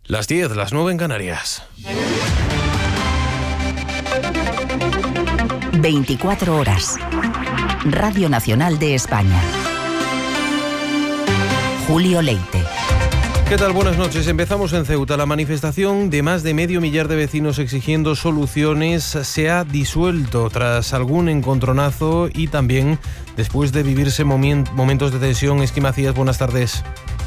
Las 10, las 9 en Canarias. 24 horas. Radio Nacional de España. Julio Leite. ¿Qué tal? Buenas noches. Empezamos en Ceuta. La manifestación de más de 500 de vecinos exigiendo soluciones se ha disuelto tras algún encontronazo y también después de vivirse momentos de tensión. Esqui Macías, buenas tardes.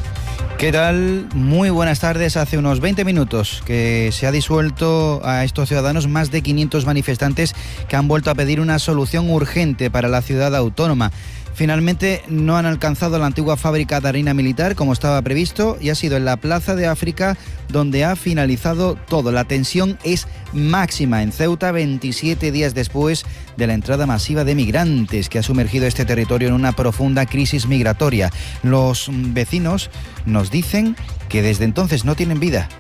¿Qué tal? Muy buenas tardes. Hace unos 20 minutos que se ha disuelto a estos ciudadanos más de 500 manifestantes que han vuelto a pedir una solución urgente para la ciudad autónoma. Finalmente no han alcanzado la antigua fábrica de harina militar como estaba previsto y ha sido en la Plaza de África donde ha finalizado todo. La tensión es máxima en Ceuta 27 días después de la entrada masiva de migrantes que ha sumergido este territorio en una profunda crisis migratoria. Los vecinos nos dicen que desde entonces no tienen vida.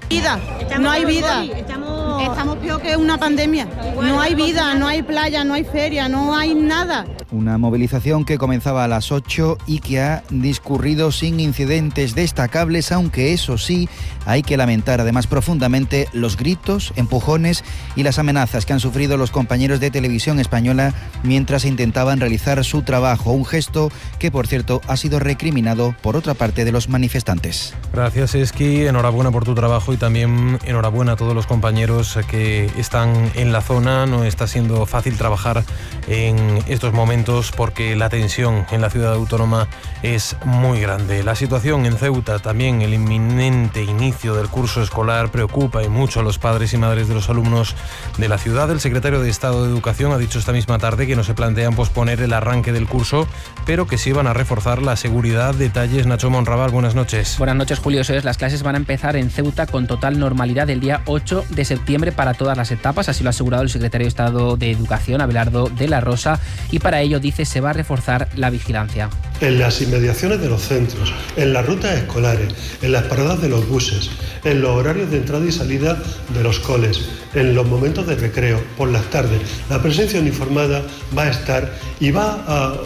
No hay vida. Estamos peor que una pandemia. No hay vida, no hay playa, no hay feria, no hay nada. Una movilización que comenzaba a las 8 y que ha discurrido sin incidentes destacables, aunque eso sí, hay que lamentar además profundamente los gritos, empujones y las amenazas que han sufrido los compañeros de Televisión Española mientras intentaban realizar su trabajo. Un gesto que, por cierto, ha sido recriminado por otra parte de los manifestantes. Gracias, Esqui. Enhorabuena por tu trabajo y también enhorabuena a todos los compañeros que están en la zona. No está siendo fácil trabajar en estos momentos porque la tensión en la ciudad autónoma es muy grande. La situación en Ceuta, también el inminente inicio del curso escolar, preocupa y mucho a los padres y madres de los alumnos de la ciudad. El secretario de Estado de Educación ha dicho esta misma tarde que no se plantean posponer el arranque del curso, pero que sí van a reforzar la seguridad. Detalles, Nacho Monraval, buenas noches. Buenas noches, Julio. Eso es, las clases van a empezar en Ceuta con total normalidad el día 8 de septiembre para todas las etapas, así lo ha asegurado el secretario de Estado de Educación, Abelardo de la Rosa, y para ello, dice, se va a reforzar la vigilancia. En las inmediaciones de los centros, en las rutas escolares, en las paradas de los buses, en los horarios de entrada y salida de los coles, en los momentos de recreo, por las tardes. La presencia uniformada va a estar y va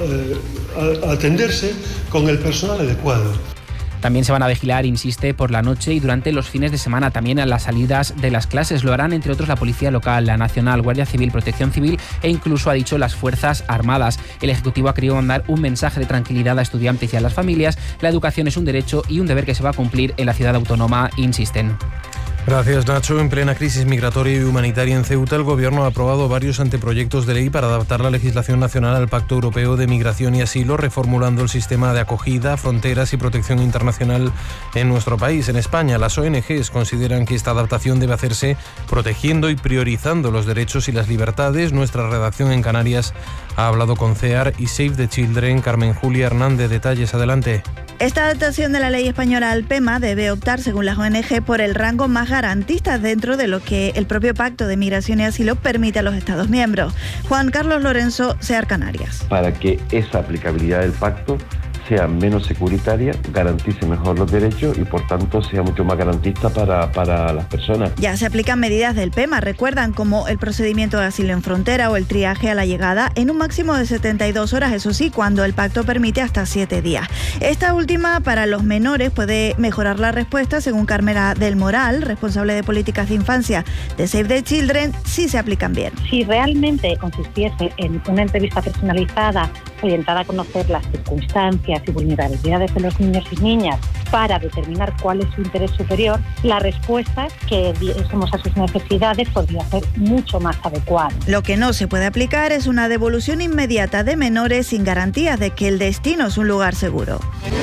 a atenderse con el personal adecuado. También se van a vigilar, insiste, por la noche y durante los fines de semana, también a las salidas de las clases. Lo harán, entre otros, la Policía Local, la Nacional, Guardia Civil, Protección Civil e incluso, ha dicho, las Fuerzas Armadas. El Ejecutivo ha querido mandar un mensaje de tranquilidad a estudiantes y a las familias. La educación es un derecho y un deber que se va a cumplir en la ciudad autónoma, insisten. Gracias, Nacho. En plena crisis migratoria y humanitaria en Ceuta, el Gobierno ha aprobado varios anteproyectos de ley para adaptar la legislación nacional al Pacto Europeo de Migración y Asilo, reformulando el sistema de acogida, fronteras y protección internacional en nuestro país. En España, las ONGs consideran que esta adaptación debe hacerse protegiendo y priorizando los derechos y las libertades. Nuestra redacción en Canarias ha hablado con CEAR y Save the Children. Carmen Julia Hernández, detalles, adelante. Esta adaptación de la ley española al PEMA debe optar, según las ONG, por el rango más garantista dentro de lo que el propio Pacto de Migración y Asilo permite a los Estados miembros. Juan Carlos Lorenzo, CEAR Canarias. Para que esa aplicabilidad del pacto sea menos securitaria, garantice mejor los derechos y por tanto sea mucho más garantista para las personas. Ya se aplican medidas del PEMA, recuerdan, como el procedimiento de asilo en frontera o el triaje a la llegada en un máximo de 72 horas, eso sí, cuando el pacto permite hasta 7 días. Esta última, para los menores, puede mejorar la respuesta, según Carmela del Moral, responsable de políticas de infancia de Save the Children, si se aplican bien. Si realmente consistiese en una entrevista personalizada orientada a conocer las circunstancias y vulnerabilidades de los niños y niñas para determinar cuál es su interés superior, la respuesta que diésemos a sus necesidades podría ser mucho más adecuada. Lo que no se puede aplicar es una devolución inmediata de menores sin garantías de que el destino es un lugar seguro.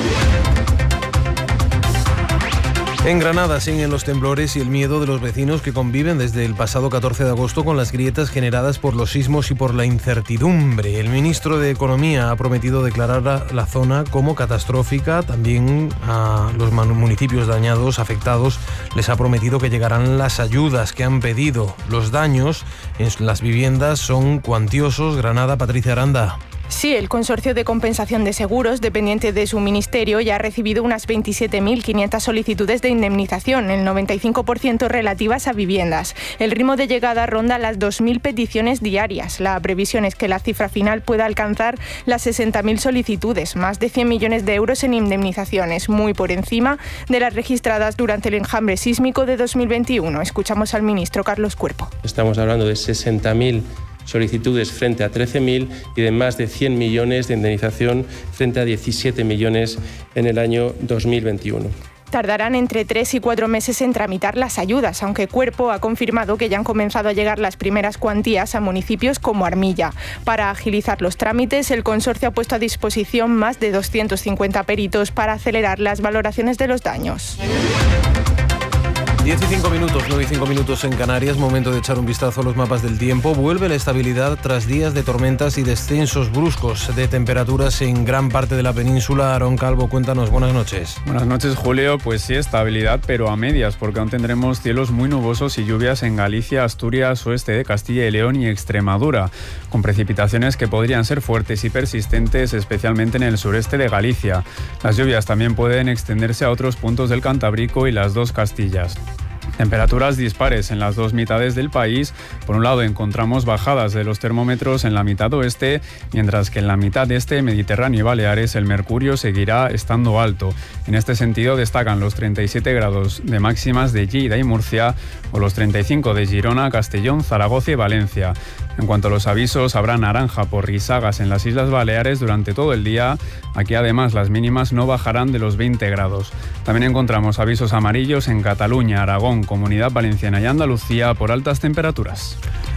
En Granada siguen los temblores y el miedo de los vecinos que conviven desde el pasado 14 de agosto con las grietas generadas por los sismos y por la incertidumbre. El ministro de Economía ha prometido declarar la zona como catastrófica. También a los municipios dañados, afectados, les ha prometido que llegarán las ayudas que han pedido. Los daños en las viviendas son cuantiosos. Granada, Patricia Aranda. Sí, el Consorcio de Compensación de Seguros, dependiente de su ministerio, ya ha recibido unas 27.500 solicitudes de indemnización, el 95% relativas a viviendas. El ritmo de llegada ronda las 2.000 peticiones diarias. La previsión es que la cifra final pueda alcanzar las 60.000 solicitudes, más de 100 millones de euros en indemnizaciones, muy por encima de las registradas durante el enjambre sísmico de 2021. Escuchamos al ministro Carlos Cuerpo. Estamos hablando de 60.000 solicitudes frente a 13.000 y de más de 100 millones de indemnización frente a 17 millones en el año 2021. Tardarán entre 3 y 4 meses en tramitar las ayudas, aunque Cuerpo ha confirmado que ya han comenzado a llegar las primeras cuantías a municipios como Armilla. Para agilizar los trámites, el consorcio ha puesto a disposición más de 250 peritos para acelerar las valoraciones de los daños. 10 y 5 minutos, 9 y 5 minutos en Canarias, momento de echar un vistazo a los mapas del tiempo. Vuelve la estabilidad tras días de tormentas y descensos bruscos de temperaturas en gran parte de la península. Aarón Calvo, cuéntanos, buenas noches. Buenas noches, Julio. Pues sí, estabilidad, pero a medias, porque aún tendremos cielos muy nubosos y lluvias en Galicia, Asturias, oeste de Castilla y León y Extremadura, con precipitaciones que podrían ser fuertes y persistentes, especialmente en el sureste de Galicia. Las lluvias también pueden extenderse a otros puntos del Cantábrico y las dos Castillas. Temperaturas dispares en las dos mitades del país. Por un lado encontramos bajadas de los termómetros en la mitad oeste, mientras que en la mitad este, Mediterráneo y Baleares, el mercurio seguirá estando alto. En este sentido destacan los 37 grados de máximas de Lleida y Murcia o los 35 de Girona, Castellón, Zaragoza y Valencia. En cuanto a los avisos, habrá naranja por risagas en las Islas Baleares durante todo el día. Aquí además las mínimas no bajarán de los 20 grados. También encontramos avisos amarillos en Cataluña, Aragón, Comunidad Valenciana y Andalucía por altas temperaturas.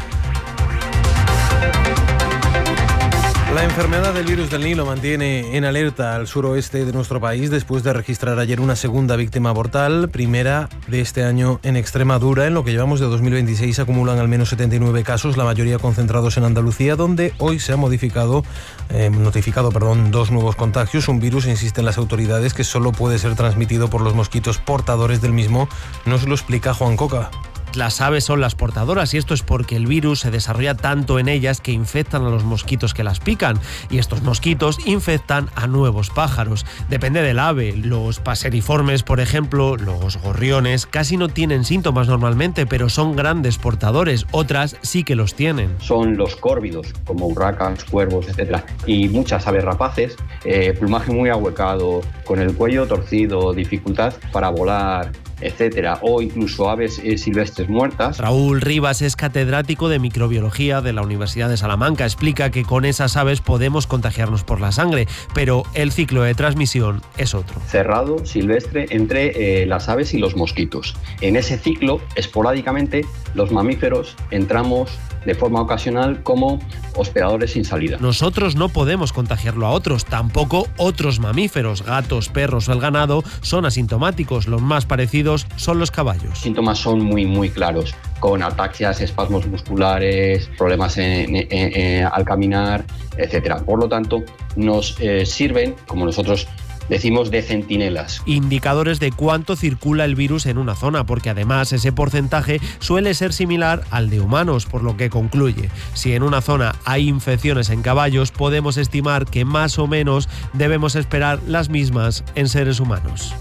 La enfermedad del virus del Nilo mantiene en alerta al suroeste de nuestro país después de registrar ayer una segunda víctima mortal, primera de este año en Extremadura. En lo que llevamos de 2026 acumulan al menos 79 casos, la mayoría concentrados en Andalucía, donde hoy se ha notificado 2 nuevos contagios. Un virus, insisten las autoridades, que solo puede ser transmitido por los mosquitos portadores del mismo. Nos lo explica Juan Coca. Las aves son las portadoras y esto es porque el virus se desarrolla tanto en ellas que infectan a los mosquitos que las pican y estos mosquitos infectan a nuevos pájaros. Depende del ave. Los paseriformes, por ejemplo, los gorriones, casi no tienen síntomas normalmente, pero son grandes portadores. Otras sí que los tienen. Son los córvidos, como urracas, cuervos, etc. Y muchas aves rapaces, plumaje muy ahuecado, con el cuello torcido, dificultad para volar, etcétera, o incluso aves silvestres muertas. Raúl Rivas es catedrático de microbiología de la Universidad de Salamanca. Explica que con esas aves podemos contagiarnos por la sangre, pero el ciclo de transmisión es otro. Cerrado, silvestre, entre las aves y los mosquitos. En ese ciclo, esporádicamente, los mamíferos entramos de forma ocasional como hospedadores sin salida. Nosotros no podemos contagiarlo a otros, tampoco otros mamíferos, gatos, perros o el ganado son asintomáticos. Los más parecidos son los caballos. Los síntomas son muy claros, con ataxias, espasmos musculares, problemas al caminar, etcétera. Por lo tanto, nos sirven, como nosotros decimos, de centinelas. Indicadores de cuánto circula el virus en una zona, porque además ese porcentaje suele ser similar al de humanos, por lo que concluye: si en una zona hay infecciones en caballos, podemos estimar que más o menos debemos esperar las mismas en seres humanos.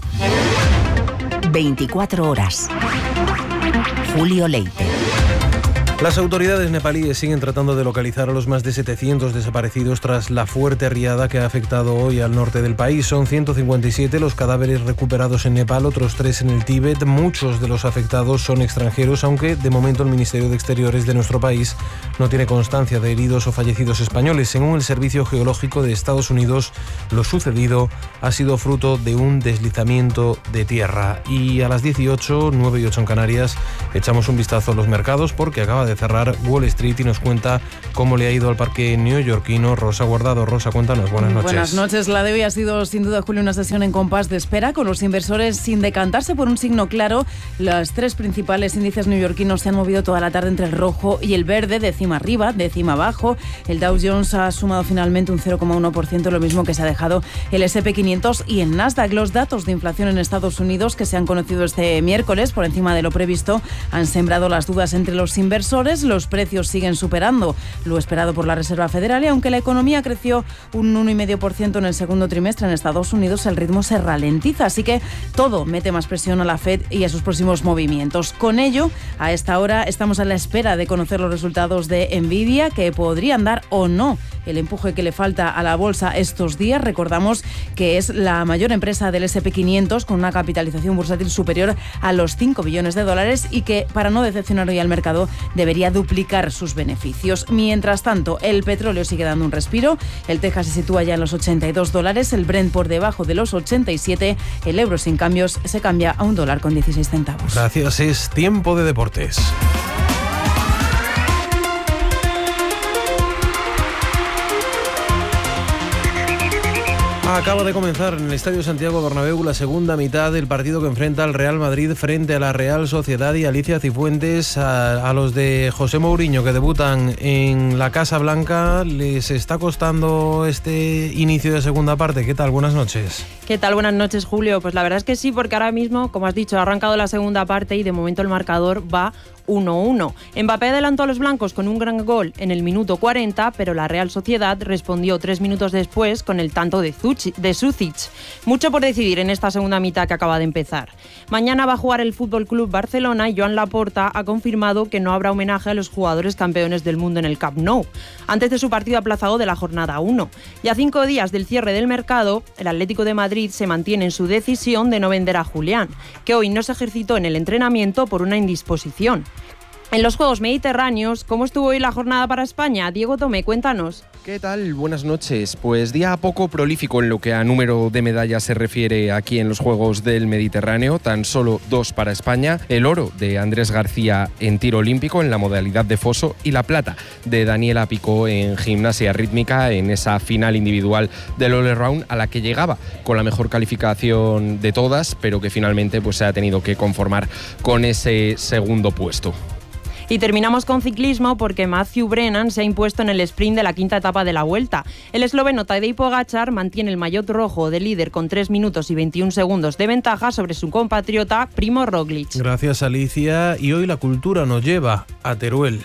24 horas. Julio Leite. Las autoridades nepalíes siguen tratando de localizar a los más de 700 desaparecidos tras la fuerte riada que ha afectado hoy al norte del país. Son 157 los cadáveres recuperados en Nepal, otros 3 en el Tíbet. Muchos de los afectados son extranjeros, aunque de momento el Ministerio de Exteriores de nuestro país no tiene constancia de heridos o fallecidos españoles. Según el Servicio Geológico de Estados Unidos, lo sucedido ha sido fruto de un deslizamiento de tierra. Y a las 18, 9 y 8 en Canarias, echamos un vistazo a los mercados porque acaba de cerrar Wall Street y nos cuenta cómo le ha ido al parque neoyorquino Rosa Guardado. Rosa, cuéntanos, buenas noches. Buenas noches. La de hoy ha sido sin duda, Julio, una sesión en compás de espera, con los inversores sin decantarse por un signo claro. Los 3 principales índices neoyorquinos se han movido toda la tarde entre el rojo y el verde, décima arriba, décima abajo. El Dow Jones ha sumado finalmente un 0,1%, lo mismo que se ha dejado el S&P 500 y el Nasdaq. Los datos de inflación en Estados Unidos, que se han conocido este miércoles por encima de lo previsto, han sembrado las dudas entre los inversores inversores, los precios siguen superando lo esperado por la Reserva Federal y aunque la economía creció un 1,5% en el segundo trimestre en Estados Unidos, el ritmo se ralentiza, así que todo mete más presión a la Fed y a sus próximos movimientos. Con ello, a esta hora estamos a la espera de conocer los resultados de Nvidia, que podrían dar o no el empuje que le falta a la bolsa estos días. Recordamos que es la mayor empresa del S&P 500 con una capitalización bursátil superior a los 5 billones de dólares y que, para no decepcionar hoy al mercado, debería duplicar sus beneficios. Mientras tanto, el petróleo sigue dando un respiro. El Texas se sitúa ya en los $82, el Brent por debajo de los 87, el euro sin cambios se cambia a $1,16. Gracias, es tiempo de deportes. Acaba de comenzar en el Estadio Santiago Bernabéu la segunda mitad del partido que enfrenta al Real Madrid frente a la Real Sociedad, y Alicia Cifuentes, a los de José Mourinho que debutan en la Casa Blanca, ¿les está costando este inicio de segunda parte? ¿Qué tal? Buenas noches. ¿Qué tal? Buenas noches, Julio. Pues la verdad es que sí, porque ahora mismo, como has dicho, ha arrancado la segunda parte y de momento el marcador va 1-1. Mbappé adelantó a los blancos con un gran gol en el minuto 40, pero la Real Sociedad respondió 3 minutos después con el tanto de Sucic. Mucho por decidir en esta segunda mitad que acaba de empezar. Mañana va a jugar el Fútbol Club Barcelona y Joan Laporta ha confirmado que no habrá homenaje a los jugadores campeones del mundo en el Camp Nou, antes de su partido aplazado de la jornada 1. Y a 5 días del cierre del mercado, el Atlético de Madrid se mantiene en su decisión de no vender a Julián, que hoy no se ejercitó en el entrenamiento por una indisposición. En los Juegos Mediterráneos, ¿cómo estuvo hoy la jornada para España? Diego Tomé, cuéntanos. ¿Qué tal? Buenas noches. Pues día poco prolífico en lo que a número de medallas se refiere aquí en los Juegos del Mediterráneo. Tan solo 2 para España. El oro de Andrés García en tiro olímpico en la modalidad de foso y la plata de Daniela Picó en gimnasia rítmica en esa final individual del All Around, a la que llegaba con la mejor calificación de todas, pero que finalmente pues se ha tenido que conformar con ese segundo puesto. Y terminamos con ciclismo porque Matthew Brennan se ha impuesto en el sprint de la quinta etapa de la Vuelta. El esloveno Tadej Pogačar mantiene el maillot rojo de líder con 3 minutos y 21 segundos de ventaja sobre su compatriota Primo Roglic. Gracias, Alicia. Y hoy la cultura nos lleva a Teruel.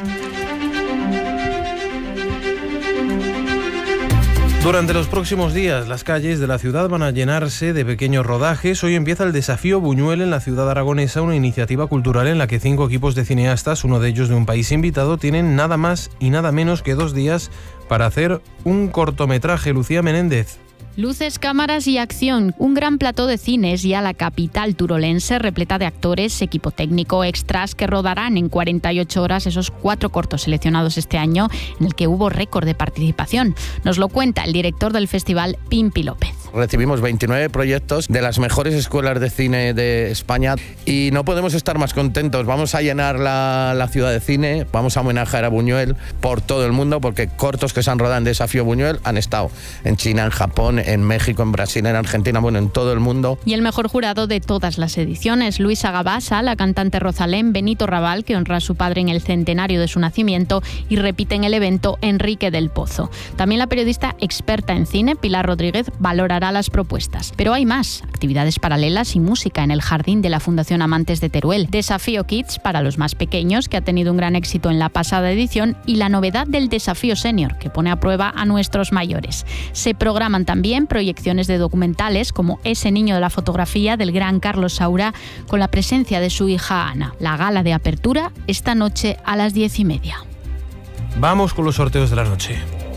Durante los próximos días, las calles de la ciudad van a llenarse de pequeños rodajes. Hoy empieza el Desafío Buñuel en la ciudad aragonesa, una iniciativa cultural en la que 5 equipos de cineastas, uno de ellos de un país invitado, tienen nada más y nada menos que 2 días para hacer un cortometraje. Lucía Menéndez. Luces, cámaras y acción. Un gran plató de cines ya la capital turolense, repleta de actores, equipo técnico, extras que rodarán en 48 horas esos 4 cortos seleccionados este año, en el que hubo récord de participación. Nos lo cuenta el director del festival, Pimpi López. Recibimos 29 proyectos de las mejores escuelas de cine de España y no podemos estar más contentos. Vamos a llenar la ciudad de cine, vamos a homenajear a Buñuel por todo el mundo, porque cortos que se han rodado en Desafío Buñuel han estado en China, en Japón, en México, en Brasil, en Argentina, bueno, en todo el mundo. Y el mejor jurado de todas las ediciones, Luisa Gabasa, la cantante Rosalén, Benito Raval, que honra a su padre en el centenario de su nacimiento, y repite en el evento Enrique del Pozo. También la periodista experta en cine, Pilar Rodríguez, valorará las propuestas. Pero hay más, actividades paralelas y música en el jardín de la Fundación Amantes de Teruel, Desafío Kids para los más pequeños, que ha tenido un gran éxito en la pasada edición, y la novedad del Desafío Senior, que pone a prueba a nuestros mayores. Se programan también proyecciones de documentales como Ese niño de la fotografía del gran Carlos Saura, con la presencia de su hija Ana. La gala de apertura esta noche a las 10:30. Vamos con los sorteos de la noche.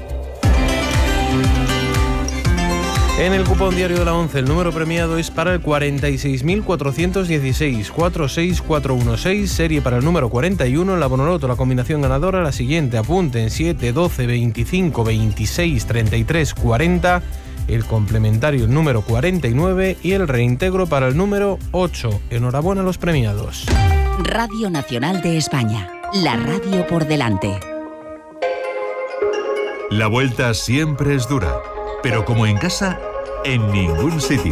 En el cupón diario de la 11, el número premiado es para el 46.416, 46416, serie para el número 41, la Bonoloto, la combinación ganadora, la siguiente, apunten: 7, 12, 25, 26, 33, 40, el complementario el número 49 y el reintegro para el número 8. Enhorabuena a los premiados. Radio Nacional de España, la radio por delante. La vuelta siempre es dura, pero como en casa, en ningún sitio.